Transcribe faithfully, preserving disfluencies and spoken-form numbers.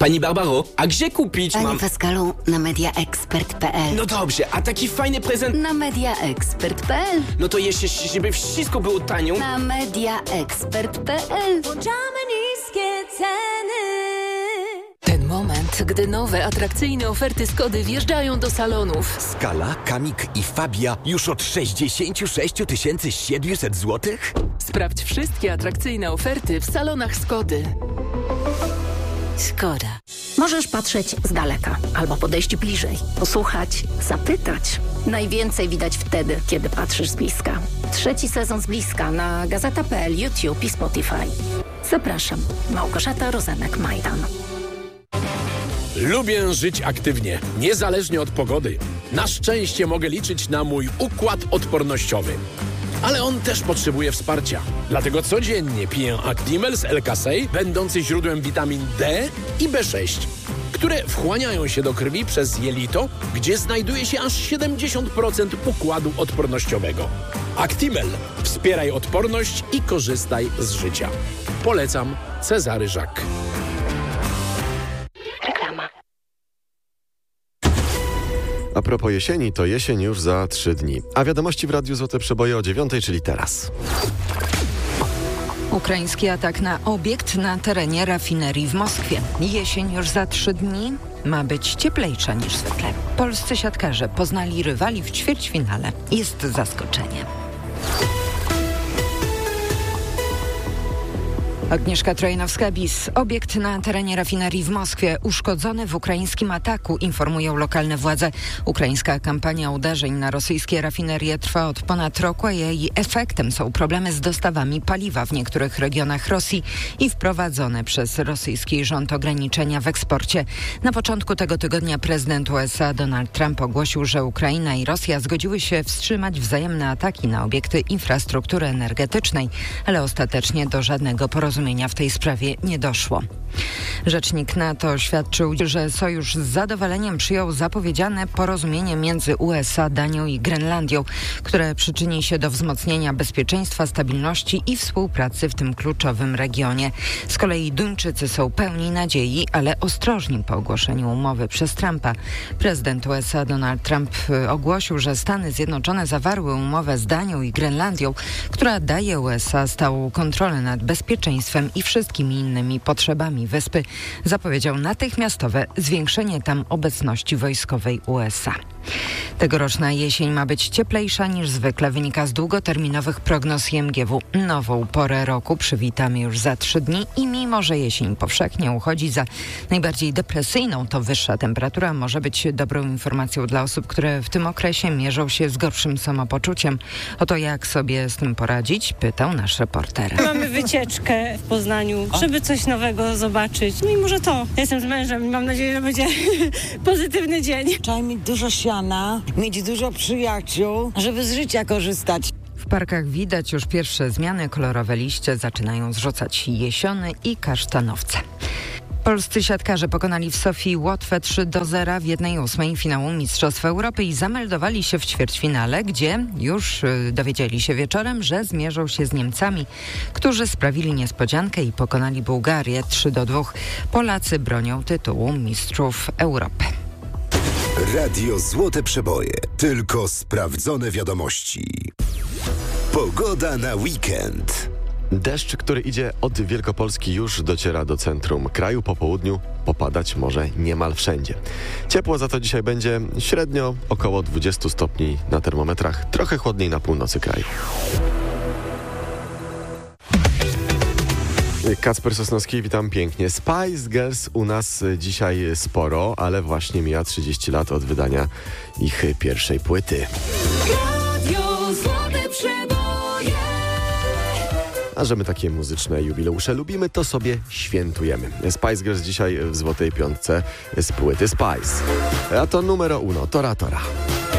Pani Barbaro, a gdzie kupić Panie mam... Pascalu, na mediaexpert kropka pe el. No dobrze, a taki fajny prezent... Na mediaexpert kropka pe el. No to jeszcze, żeby wszystko było tanio... Na mediaexpert kropka pe el. Włączamy niskie ceny. Ten moment, gdy nowe, atrakcyjne oferty Skody wjeżdżają do salonów. Skala, Kamik i Fabia już od sześćdziesiąt sześć tysięcy siedemset złotych? Sprawdź wszystkie atrakcyjne oferty w salonach Skody. Szkoda. Możesz patrzeć z daleka albo podejść bliżej, posłuchać, zapytać. Najwięcej widać wtedy, kiedy patrzysz z bliska. Trzeci sezon z bliska na gazeta kropka pe el, YouTube i Spotify. Zapraszam, Małgorzata Rozenek-Majdan. Lubię żyć aktywnie, niezależnie od pogody. Na szczęście mogę liczyć na mój układ odpornościowy. Ale on też potrzebuje wsparcia. Dlatego codziennie piję Actimel z L-Kasei, będący źródłem witamin D i B sześć, które wchłaniają się do krwi przez jelito, gdzie znajduje się aż siedemdziesiąt procent układu odpornościowego. Actimel. Wspieraj odporność i korzystaj z życia. Polecam. Cezary Żak. Reklama. A propos jesieni, to jesień już za trzy dni. A wiadomości w Radiu Złote Przeboje o dziewiątej, czyli teraz. Ukraiński atak na obiekt na terenie rafinerii w Moskwie. Jesień już za trzy dni ma być cieplejsza niż zwykle. Polscy siatkarze poznali rywali w ćwierćfinale. Jest zaskoczenie. Agnieszka Trojanowska-Bis. Obiekt na terenie rafinerii w Moskwie uszkodzony w ukraińskim ataku, informują lokalne władze. Ukraińska kampania uderzeń na rosyjskie rafinerie trwa od ponad roku, a jej efektem są problemy z dostawami paliwa w niektórych regionach Rosji i wprowadzone przez rosyjski rząd ograniczenia w eksporcie. Na początku tego tygodnia prezydent U S A Donald Trump ogłosił, że Ukraina i Rosja zgodziły się wstrzymać wzajemne ataki na obiekty infrastruktury energetycznej, ale ostatecznie do żadnego porozumienia w tej sprawie nie doszło. Rzecznik NATO oświadczył, że sojusz z zadowoleniem przyjął zapowiedziane porozumienie między U S A, Danią i Grenlandią, które przyczyni się do wzmocnienia bezpieczeństwa, stabilności i współpracy w tym kluczowym regionie. Z kolei Duńczycy są pełni nadziei, ale ostrożni po ogłoszeniu umowy przez Trumpa. Prezydent U S A Donald Trump ogłosił, że Stany Zjednoczone zawarły umowę z Danią i Grenlandią, która daje U S A stałą kontrolę nad bezpieczeństwem i wszystkimi innymi potrzebami wyspy. Zapowiedział natychmiastowe zwiększenie tam obecności wojskowej U S A. Tegoroczna jesień ma być cieplejsza niż zwykle, wynika z długoterminowych prognoz I M G W. Nową porę roku przywitamy już za trzy dni i mimo, że jesień powszechnie uchodzi za najbardziej depresyjną, to wyższa temperatura może być dobrą informacją dla osób, które w tym okresie mierzą się z gorszym samopoczuciem. O to, jak sobie z tym poradzić, pytał nasz reporter. Mamy wycieczkę w Poznaniu, żeby coś nowego zobaczyć. No i może to. Ja jestem z mężem i mam nadzieję, że będzie pozytywny dzień. Trzeba mieć dużo siana, mieć dużo przyjaciół, żeby z życia korzystać. W parkach widać już pierwsze zmiany. Kolorowe liście zaczynają zrzucać jesiony i kasztanowce. Polscy siatkarze pokonali w Sofii Łotwę trzy do zera w jednej ósmej finału Mistrzostw Europy i zameldowali się w ćwierćfinale, gdzie już y, dowiedzieli się wieczorem, że zmierzą się z Niemcami, którzy sprawili niespodziankę i pokonali Bułgarię trzy do dwóch. Polacy bronią tytułu Mistrzów Europy. Radio Złote Przeboje. Tylko sprawdzone wiadomości. Pogoda na weekend. Deszcz, który idzie od Wielkopolski, już dociera do centrum kraju. Po południu popadać może niemal wszędzie. Ciepło za to dzisiaj będzie średnio około dwadzieścia stopni na termometrach, trochę chłodniej na północy kraju. Kacper Sosnowski, witam pięknie. Spice Girls u nas dzisiaj sporo, ale właśnie mija trzydzieści lat od wydania ich pierwszej płyty. Radio Złote Przeboje. A że my takie muzyczne jubileusze lubimy, to sobie świętujemy. Spice Girls dzisiaj w Złotej Piątce z płyty Spice. A to numero uno, Tora Tora.